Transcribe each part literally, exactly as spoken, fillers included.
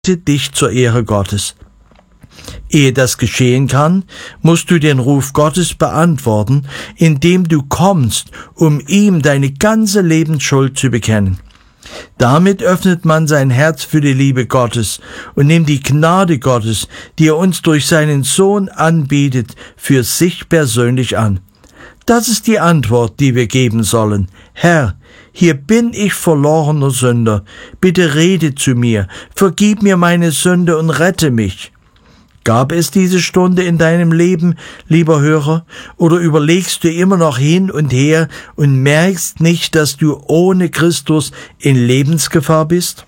dich zur Ehre Gottes. Ehe das geschehen kann, musst du den Ruf Gottes beantworten, indem du kommst, um ihm deine ganze Lebensschuld zu bekennen. Damit öffnet man sein Herz für die Liebe Gottes und nimmt die Gnade Gottes, die er uns durch seinen Sohn anbietet, für sich persönlich an. Das ist die Antwort, die wir geben sollen. Herr, hier bin ich verlorener Sünder. Bitte rede zu mir, vergib mir meine Sünde und rette mich. Gab es diese Stunde in deinem Leben, lieber Hörer, oder überlegst du immer noch hin und her und merkst nicht, dass du ohne Christus in Lebensgefahr bist?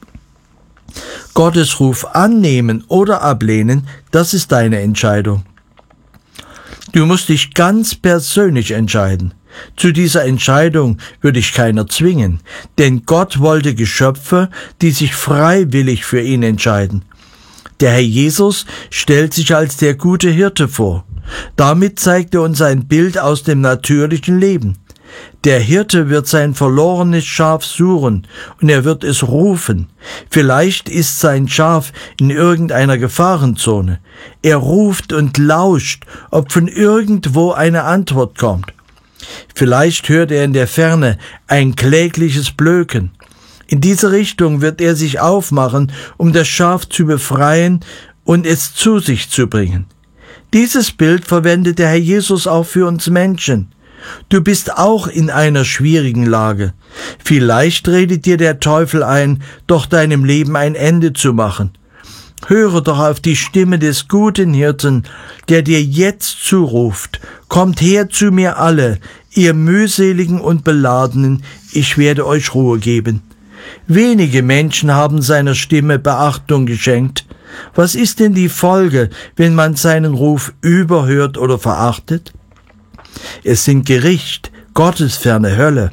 Gottes Ruf annehmen oder ablehnen, das ist deine Entscheidung. Du musst dich ganz persönlich entscheiden. Zu dieser Entscheidung würde ich keiner zwingen, denn Gott wollte Geschöpfe, die sich freiwillig für ihn entscheiden. Der Herr Jesus stellt sich als der gute Hirte vor. Damit zeigt er uns ein Bild aus dem natürlichen Leben. Der Hirte wird sein verlorenes Schaf suchen und er wird es rufen. Vielleicht ist sein Schaf in irgendeiner Gefahrenzone. Er ruft und lauscht, ob von irgendwo eine Antwort kommt. Vielleicht hört er in der Ferne ein klägliches Blöken. In diese Richtung wird er sich aufmachen, um das Schaf zu befreien und es zu sich zu bringen. Dieses Bild verwendet der Herr Jesus auch für uns Menschen. Du bist auch in einer schwierigen Lage. Vielleicht redet dir der Teufel ein, doch deinem Leben ein Ende zu machen. Höre doch auf die Stimme des guten Hirten, der dir jetzt zuruft. Kommt her zu mir alle, ihr mühseligen und Beladenen, ich werde euch Ruhe geben. Wenige Menschen haben seiner Stimme Beachtung geschenkt. Was ist denn die Folge, wenn man seinen Ruf überhört oder verachtet? Es sind Gericht, gottesferne Hölle.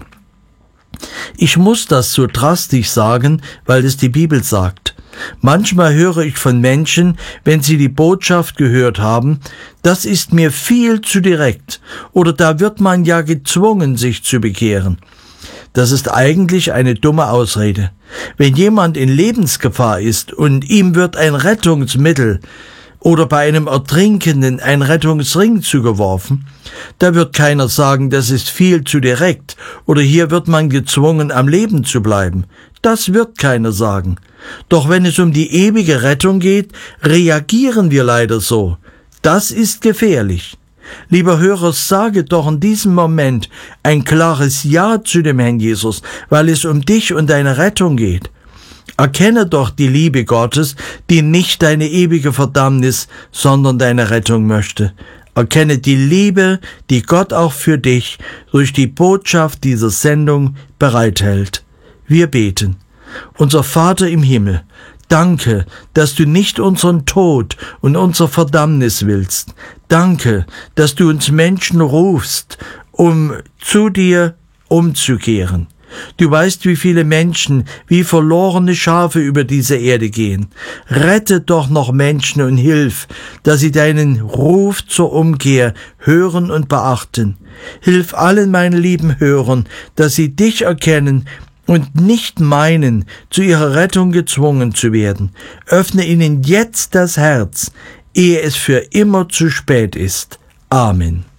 Ich muss das so drastisch sagen, weil es die Bibel sagt. Manchmal höre ich von Menschen, wenn sie die Botschaft gehört haben, das ist mir viel zu direkt, oder da wird man ja gezwungen, sich zu bekehren. Das ist eigentlich eine dumme Ausrede. Wenn jemand in Lebensgefahr ist und ihm wird ein Rettungsmittel oder bei einem Ertrinkenden ein Rettungsring zugeworfen, da wird keiner sagen, das ist viel zu direkt oder hier wird man gezwungen, am Leben zu bleiben. Das wird keiner sagen. Doch wenn es um die ewige Rettung geht, reagieren wir leider so. Das ist gefährlich. Lieber Hörer, sage doch in diesem Moment ein klares Ja zu dem Herrn Jesus, weil es um dich und deine Rettung geht. Erkenne doch die Liebe Gottes, die nicht deine ewige Verdammnis, sondern deine Rettung möchte. Erkenne die Liebe, die Gott auch für dich durch die Botschaft dieser Sendung bereithält. Wir beten. Unser Vater im Himmel, danke, dass du nicht unseren Tod und unsere Verdammnis willst. Danke, dass du uns Menschen rufst, um zu dir umzukehren. Du weißt, wie viele Menschen wie verlorene Schafe über diese Erde gehen. Rette doch noch Menschen und hilf, dass sie deinen Ruf zur Umkehr hören und beachten. Hilf allen meinen lieben Hörern, dass sie dich erkennen und nicht meinen, zu ihrer Rettung gezwungen zu werden. Öffne ihnen jetzt das Herz, ehe es für immer zu spät ist. Amen.